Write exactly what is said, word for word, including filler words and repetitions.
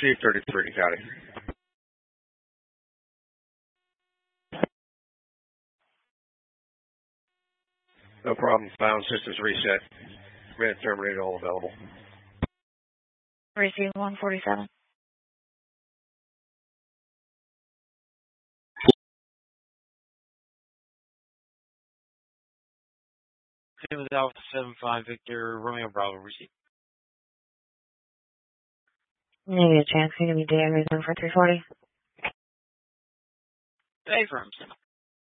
Received thirty-three, got it. No problem. Found systems reset. Red terminated, all available. Receive one forty-seven. Same with Alpha seven five Victor Romeo Bravo receive. Maybe a chance for you to be day reason for three forty. Hey, firms.